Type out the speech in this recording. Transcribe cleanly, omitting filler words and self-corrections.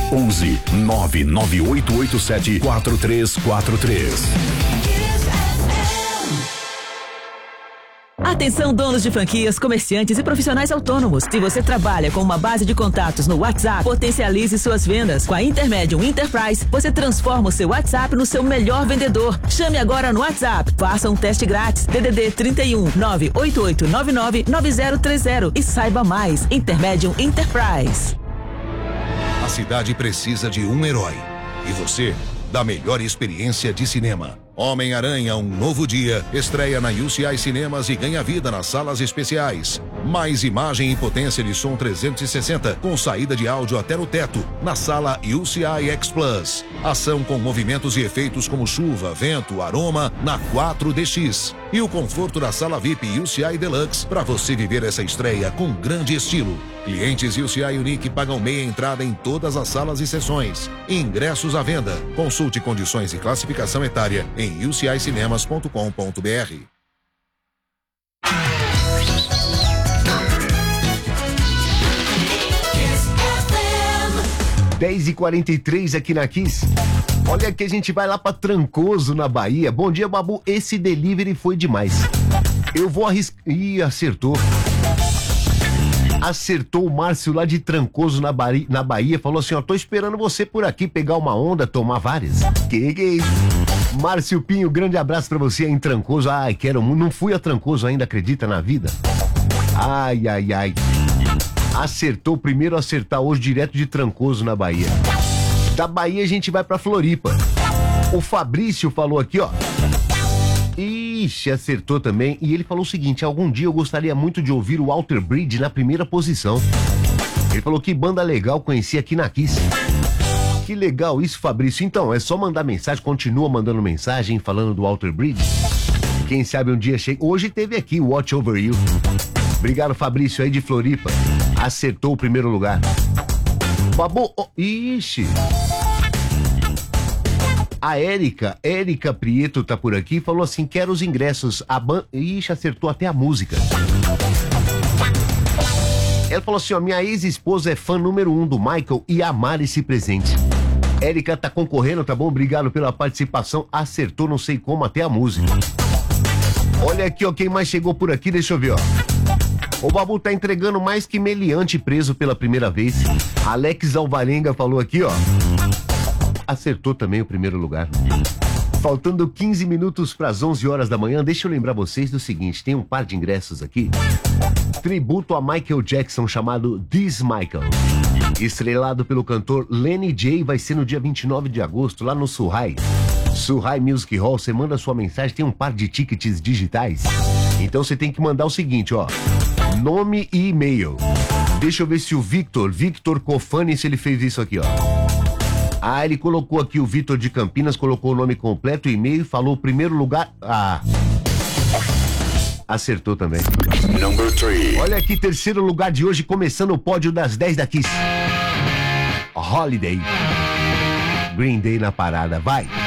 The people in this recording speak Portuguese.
11 99887 4343. Atenção, donos de franquias, comerciantes e profissionais autônomos. Se você trabalha com uma base de contatos no WhatsApp, potencialize suas vendas. Com a Intermedium Enterprise, você transforma o seu WhatsApp no seu melhor vendedor. Chame agora no WhatsApp. Faça um teste grátis. DDD 31 98899 9030 e saiba mais. Intermedium Enterprise. A cidade precisa de um herói. E você, da melhor experiência de cinema. Homem-Aranha, um novo dia, estreia na UCI Cinemas e ganha vida nas salas especiais. Mais imagem e potência de som 360, com saída de áudio até no teto, na sala UCI X Plus. Ação com movimentos e efeitos como chuva, vento, aroma, na 4DX. E o conforto da sala VIP UCI Deluxe, para você viver essa estreia com grande estilo. Clientes UCI Unique pagam meia entrada em todas as salas e sessões. Ingressos à venda. Consulte condições e classificação etária em ucicinemas.com.br. 10h43 aqui na Kiss. Olha que a gente vai lá pra Trancoso, na Bahia. Bom dia, Babu. Esse delivery foi demais. Eu vou arriscar. Ih, acertou. Acertou o Márcio lá de Trancoso, na Bahia. Falou assim, ó, tô esperando você por aqui pegar uma onda, tomar várias. Que é isso? Márcio Pinho, grande abraço pra você aí em Trancoso. Ai, quero muito. Não fui a Trancoso ainda, acredita na vida? Ai, ai, ai. Acertou, primeiro acertar hoje direto de Trancoso, na Bahia. Da Bahia a gente vai pra Floripa. O Fabrício falou aqui, ó. Ixi, acertou também. E ele falou o seguinte, algum dia eu gostaria muito de ouvir o Walter Bridge na primeira posição. Ele falou que banda legal, conheci aqui na Kiss. Que legal isso, Fabrício. Então, é só mandar mensagem, continua mandando mensagem falando do Walter Bridge. Quem sabe um dia chega. Hoje teve aqui o Watch Over You. Obrigado, Fabrício aí de Floripa. Acertou o primeiro lugar. Babu, oh, ixi. A Érica Prieto tá por aqui e falou assim, quero os ingressos. Ixi, acertou até a música. Ela falou assim, ó, minha ex-esposa é fã número 1 do Michael e amar esse presente. Érica tá concorrendo, tá bom? Obrigado pela participação. Acertou, não sei como, até a música. Olha aqui, ó, quem mais chegou por aqui, deixa eu ver, ó. O Babu tá entregando mais que meliante preso pela primeira vez. Alex Alvarenga falou aqui, ó. Acertou também o primeiro lugar. Faltando 15 minutos para as 11 horas da manhã, deixa eu lembrar vocês do seguinte, tem um par de ingressos aqui. Tributo a Michael Jackson chamado This Michael. Estrelado pelo cantor Lenny J, vai ser no dia 29 de agosto, lá no Surrai Music Hall. Você manda sua mensagem, tem um par de tickets digitais. Então você tem que mandar o seguinte, ó. Nome e e-mail. Deixa eu ver se o Victor Cofani, se ele fez isso aqui, ó. Ah, ele colocou aqui o Vitor de Campinas, colocou o nome completo, o e-mail, falou o primeiro lugar. Ah. Acertou também. Number 3. Olha aqui, terceiro lugar de hoje, começando o pódio das 10 da Kiss. Holiday. Green Day na parada, vai.